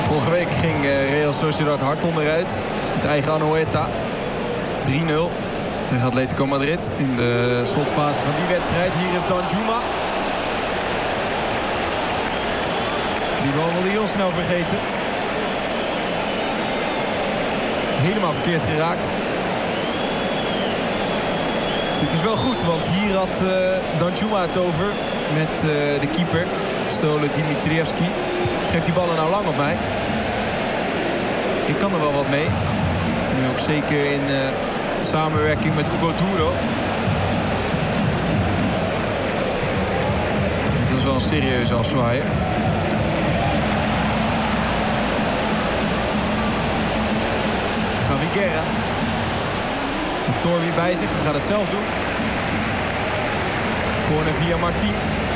Vorige week ging Real Sociedad hard onderuit. Het eigen Anoeta. 3-0 tegen Atletico Madrid in de slotfase van die wedstrijd. Hier is Danjuma. Die bal wil hij heel snel vergeten. Helemaal verkeerd geraakt. Dit is wel goed, want hier had Danjuma het over met de keeper. Stole Dimitrievski. Geeft die ballen nou lang op mij? Ik kan er wel wat mee. Nu ook zeker in samenwerking met Hugo Duro. Dat is wel een serieuze afzwaaier. Javi Guerra. Tor weer bij zich. Hij gaat het zelf doen. Corner via Martin.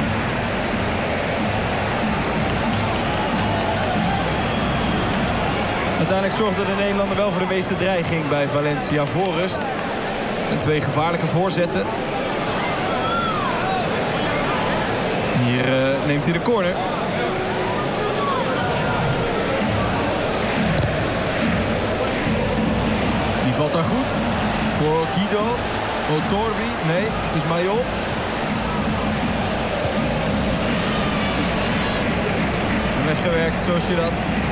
Uiteindelijk zorgde de Nederlander wel voor de meeste dreiging bij Valencia voor rust. En 2 gevaarlijke voorzetten. Hier neemt hij de corner. Die valt daar goed. Voor Guido. Motorbi. Nee, het is Mayol. Weggewerkt, zoals je dat.